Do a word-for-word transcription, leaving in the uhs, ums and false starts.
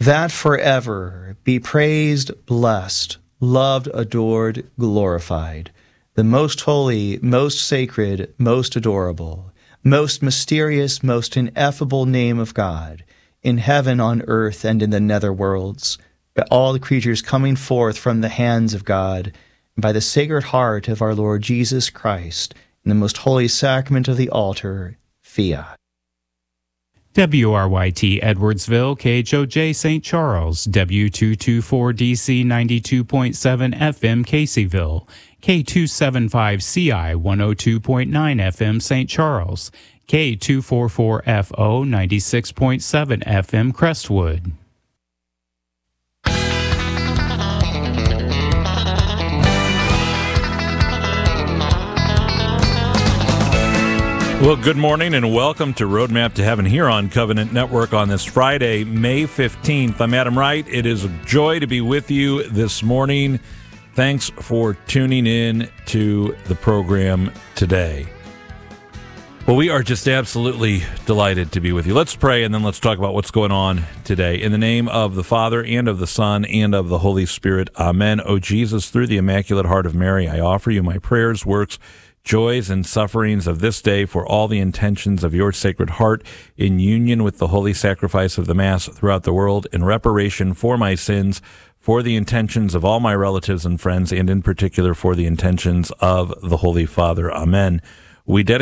that forever be praised, blessed, loved, adored, glorified, the most holy, most sacred, most adorable, most mysterious, most ineffable name of God, in heaven, on earth, and in the nether worlds, by all the creatures coming forth from the hands of God, and by the sacred heart of our Lord Jesus Christ, in the most holy sacrament of the altar, fiat. W R Y T Edwardsville, K H O J Saint Charles, W two twenty-four D C ninety-two point seven F M Caseyville, K two seventy-five C I one oh two point nine F M Saint Charles, K two forty-four F O ninety-six point seven F M Crestwood. Well, good morning and welcome to Roadmap to Heaven here on Covenant Network on this Friday, May fifteenth. I'm Adam Wright. It is a joy to be with you this morning. Thanks for tuning in to the program today. Well, we are just absolutely delighted to be with you. Let's pray and then let's talk about what's going on today. In the name of the Father and of the Son and of the Holy Spirit, amen. O Jesus, through the Immaculate Heart of Mary, I offer you my prayers, works, joys, and sufferings of this day for all the intentions of your Sacred Heart in union with the holy sacrifice of the Mass throughout the world in reparation for my sins, for the intentions of all my relatives and friends, and in particular for the intentions of the Holy Father. Amen. We dedicate